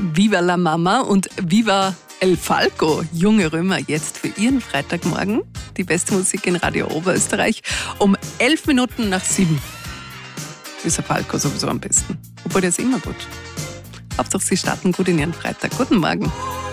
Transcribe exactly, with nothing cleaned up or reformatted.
Viva la Mama und Viva El Falco, junge Römer, jetzt für Ihren Freitagmorgen. Die beste Musik in Radio Oberösterreich. Um elf Minuten nach sieben ist der Falco sowieso am besten. Obwohl, der ist immer gut. Hauptsache, Sie starten gut in Ihren Freitag. Guten Morgen.